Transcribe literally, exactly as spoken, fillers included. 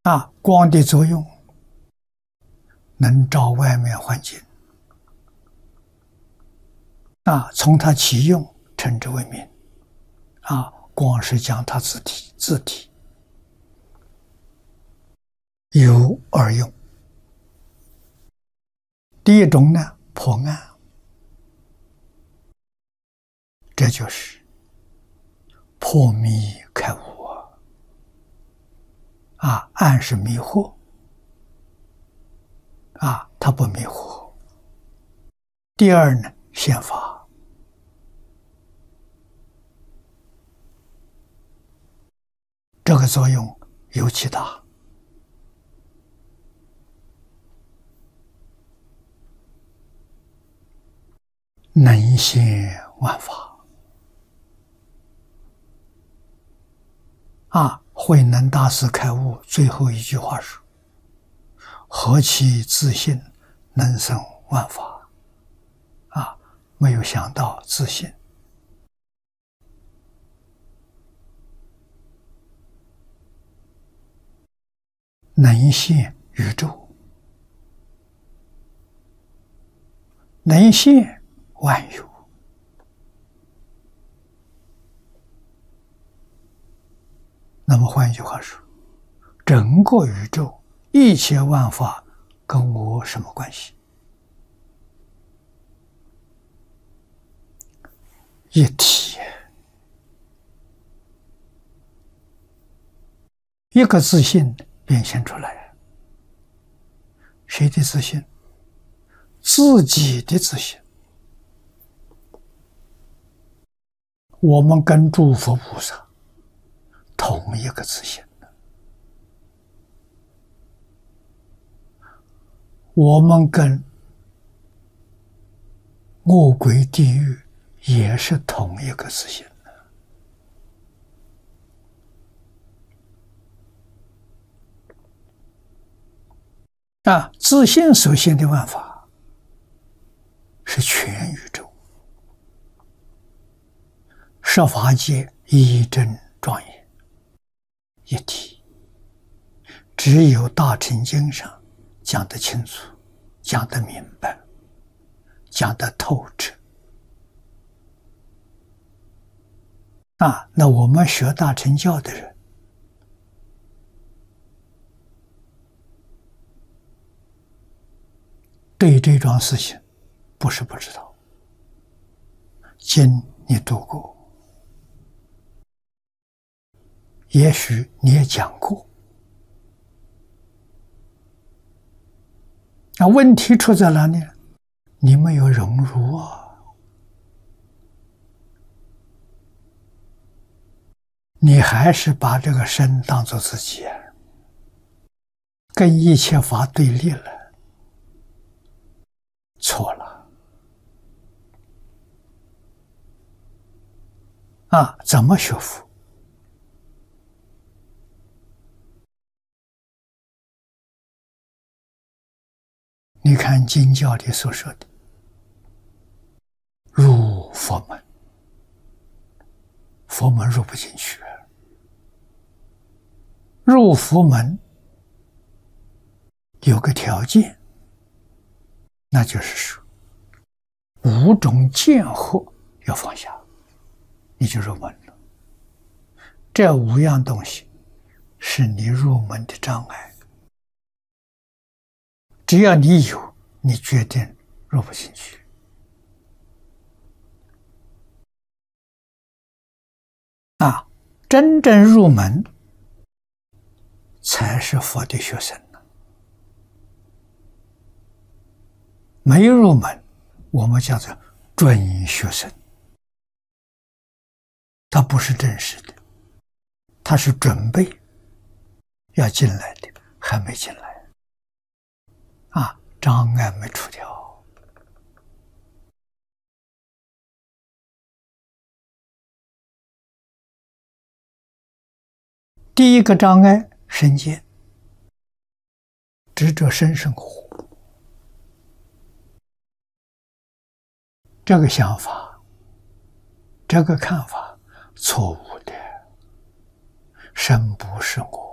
啊，光的作用能照外面环境，啊，从它起用称之为明。啊，光是讲它自体，自体有二用。第一种呢，破暗，这就是破迷开悟啊！啊，暗是迷惑，啊，它不迷惑。第二呢，显法，这个作用尤其大。能现万法啊！慧能大师开悟最后一句话说：“何其自信，能生万法。”啊，没有想到自信能现宇宙，能现万有。那么换一句话说，整个宇宙一切万法跟我什么关系？一体，一个自信变现出来。谁的自信？自己的自信。我们跟诸佛菩萨同一个自信，我们跟恶鬼地狱也是同一个自信。啊，自信所现的万法是全宇宙，十法界一真庄严一体，只有大乘经上讲得清楚，讲得明白，讲得透彻。啊，那我们学大乘教的人，对这桩事情不是不知道，经你读过，也许你也讲过。那问题出在哪里？你没有融入啊！你还是把这个身当作自己，跟一切法对立了，错了。啊，怎么学佛？你看经教里所说的入佛门，佛门入不进去。入佛门有个条件，那就是说五种见惑要放下，你就入门了。这五样东西是你入门的障碍，只要你有，你决定入不进去。啊，真正入门才是佛的学生呢。没入门，我们叫做准学生，他不是真实的，他是准备要进来的，还没进来。啊，障碍没除掉。第一个障碍，身见，执着身生活，这个想法，这个看法错误的，身不是我。